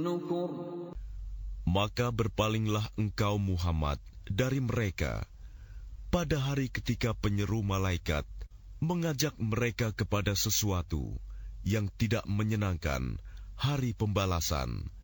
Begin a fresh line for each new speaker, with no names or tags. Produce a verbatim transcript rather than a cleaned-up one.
النكر.
Maka berpalinglah engkau Muhammad dari mereka pada hari ketika penyeru malaikat mengajak mereka kepada sesuatu yang tidak menyenangkan, hari pembalasan,